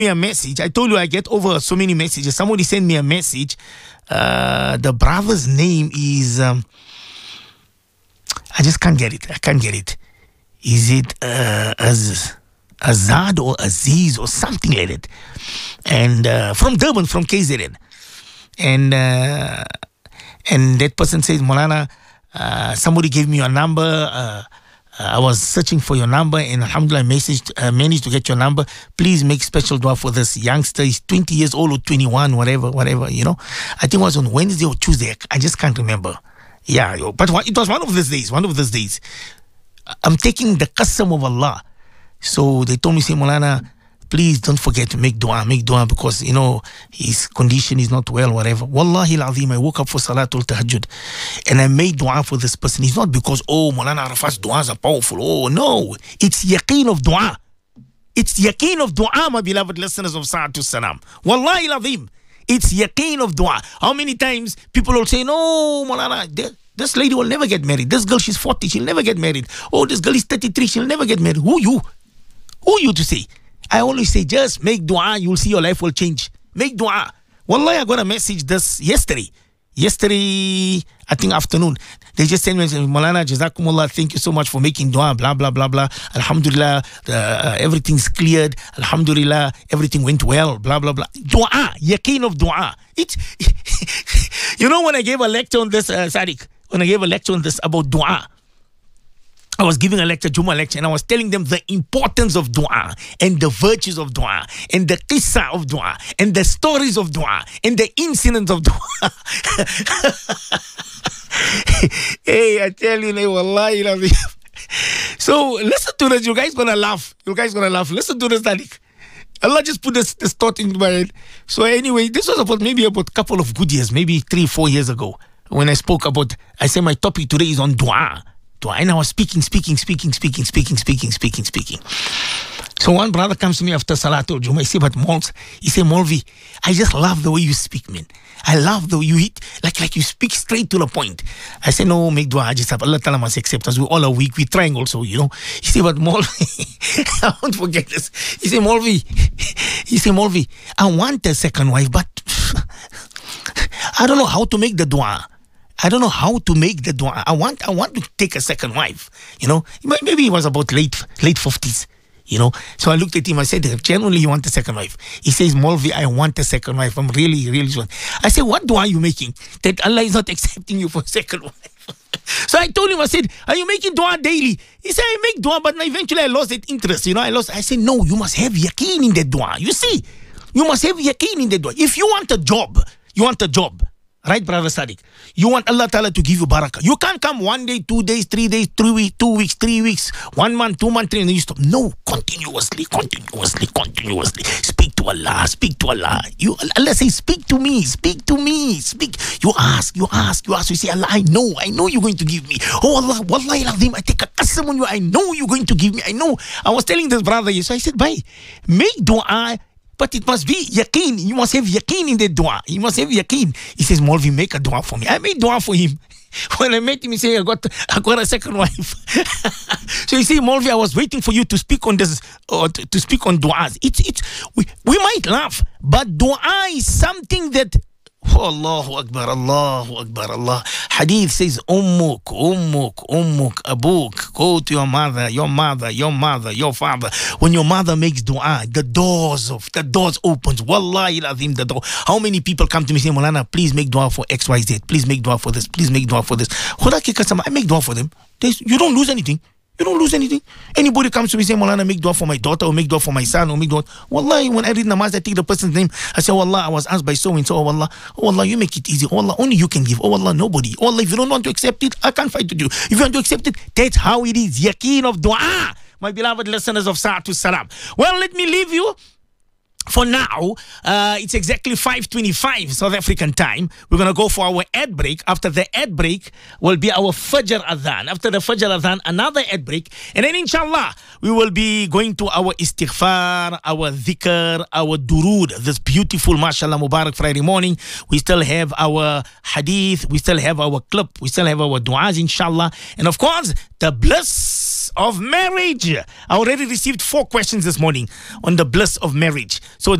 me a message. I told you I get over so many messages. Somebody sent me a message. The brother's name is I just can't get it. I can't get it. Is it Azad or Aziz or something like that? And from Durban, from KZN. And that person says, Molana, somebody gave me your number. I was searching for your number and alhamdulillah managed to get your number. Please make special dua for this youngster. He's 20 years old or 21, whatever, you know. I think it was on Wednesday or Tuesday. I just can't remember. Yeah, but it was one of those days. I'm taking the qasam of Allah. So they told me, say, Molana, please don't forget to make dua because, you know, his condition is not well, whatever. Wallahi al-azim, I woke up for Salatul Tahajjud and I made dua for this person. It's not because, oh, Molana Arafat's duas are powerful. Oh, no. It's yaqeen of dua. It's yaqeen of dua, my beloved listeners of Sa'atul Salam. Wallahi al-azim. It's yaqeen of dua. How many times people will say, no, Molana, this lady will never get married. This girl, she's 40, she'll never get married. Oh, this girl is 33, she'll never get married. Who you? Who you to say? I always say, just make dua, you'll see your life will change. Make dua. Wallahi, I got a message this yesterday, I think afternoon. They just sent me, Molana, Jazakumullah, thank you so much for making dua, blah, blah, blah, blah. Alhamdulillah, everything's cleared. Alhamdulillah, everything went well, blah, blah, blah. Dua, yaqeen of dua. You know, when I gave a lecture on this, Sadiq, when I gave a lecture on this about dua, I was giving a lecture, Juma lecture, and I was telling them the importance of dua and the virtues of dua and the qissa of dua and the stories of dua and the incidents of dua. Hey, I tell you, wallahi. So listen to this. You guys gonna laugh. Listen to this, Tariq. Allah just put this thought into my head. So anyway, this was about a couple of good years, maybe 3-4 years ago, when I spoke about, I said my topic today is on dua. And I was speaking. So one brother comes to me after Salatul Jummah. He said, but Molvi, I just love the way you speak, man. I love the way you hit, like you speak straight to the point. I said, no, make dua, just have Allah Ta'ala must accept us. We all are weak. We're trying also, you know. He said, but Molvi, I won't forget this. He said, Molvi, I want a second wife, but I don't know how to make the dua. I want to take a second wife, you know. Maybe he was about late 50s, you know. So I looked at him, I said, genuinely, you want a second wife? He says, Molvi, I want a second wife. I'm really, really sure. I said, what dua are you making that Allah is not accepting you for a second wife? So I told him, I said, are you making dua daily? He said, I make dua, but eventually I lost that interest, you know. I said, no, you must have yaqeen in that dua. You see, you must have yaqeen in that dua. If you want a job, right, brother Sadiq? You want Allah Ta'ala to give you barakah. You can't come 1 day, 2 days, 3 days, 2 weeks, 3 weeks, 1 month, 2 months, 3, and then you stop. No, continuously. Speak to Allah. Allah says, speak to me. You ask. You say, Allah, I know you're going to give me. Oh Allah, wallahi al-azim, I take a qasam on you. I know you're going to give me. I know. I was telling this brother, so I said, bhai, make dua, but it must be yaqeen. You must have yaqeen in the dua. You must have yaqeen. He says, Molvi, make a dua for me. I made dua for him. When I met him, he said, I got a second wife. So you see, Molvi, I was waiting for you to speak on this, or to speak on du'as. We might laugh, but dua is something that, oh, Allahu Akbar, Allah. Hadith says, Ummuk, Abuk. Go to your mother, your father. When your mother makes dua, the doors opens. Wallahi al-azim, the door. How many people come to me saying, Molana, please make dua for XYZ. Please make dua for this. Please make dua for this. I make dua for them. You don't lose anything. Anybody comes to me saying, Molana, make dua for my daughter, or make dua for my son, or make dua. Wallahi, when I read namaz, I take the person's name. I say, oh Allah, I was asked by so and so. Oh Allah, you make it easy. Oh Allah, only you can give. Oh Allah, nobody. Oh Allah, if you don't want to accept it, I can't fight with you. If you want to accept it, that's how it is. Yaqeen of dua. My beloved listeners of Sa'atul Salam. Well, let me leave you. For now, it's exactly 5:25 South African time. We're going to go for our ad break. After the ad break will be our Fajr Adhan. After the Fajr Adhan, another ad break. And then inshallah, we will be going to our istighfar, our dhikr, our durood. This beautiful, mashallah, Mubarak Friday morning. We still have our hadith. We still have our clip. We still have our du'as, inshallah. And of course, the bliss bliss of marriage. I already received 4 questions this morning on the bliss of marriage. So